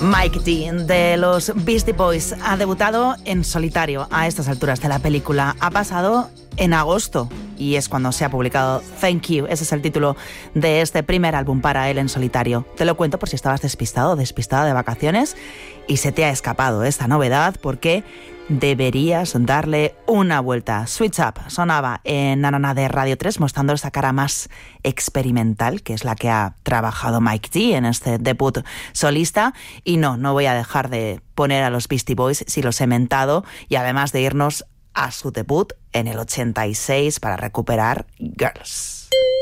Mike D de los Beastie Boys ha debutado en solitario a estas alturas de la película. Ha pasado en agosto y es cuando se ha publicado Thank You. Ese es el título de este primer álbum para él en solitario. Te lo cuento por si estabas despistado o despistada de vacaciones y se te ha escapado esta novedad, porque deberías darle una vuelta. Switch Up sonaba en Nanana de Radio 3, mostrando esa cara más experimental, que es la que ha trabajado Mike D en este debut solista. Y no voy a dejar de poner a los Beastie Boys si los he mentado, y además de irnos a su debut en el 86 para recuperar Girls.